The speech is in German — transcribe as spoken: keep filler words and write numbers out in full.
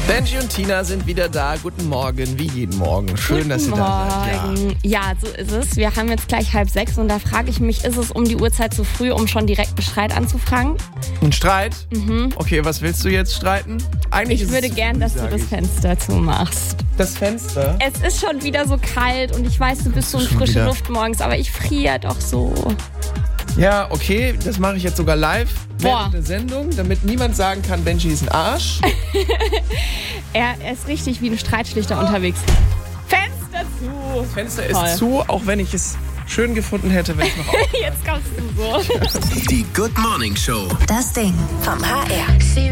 Benji und Tina sind wieder da. Guten Morgen, wie jeden Morgen. Schön, Guten dass ihr da seid. Morgen. Ja. ja, so ist es. Wir haben jetzt gleich halb sechs und da frage ich mich, ist es um die Uhrzeit zu früh, um schon direkt einen Streit anzufangen? Ein Streit? Mhm. Okay, was willst du jetzt streiten? Eigentlich Ich ist würde es gern, früh, dass du sag das ich. Fenster zumachst. Das Fenster? Es ist schon wieder so kalt und ich weiß, du bist so in Schon frische wieder. Luft morgens, aber ich friere doch so. Ja, okay, das mache ich jetzt sogar live Boah. während der Sendung, damit niemand sagen kann, Benji ist ein Arsch. Er, er ist richtig wie ein Streitschlichter unterwegs. Fenster zu! Das Fenster ist Toll. zu, auch wenn ich es schön gefunden hätte, wenn es noch auf. Jetzt kommst du so. Die Good Morning Show. Das Ding vom H R.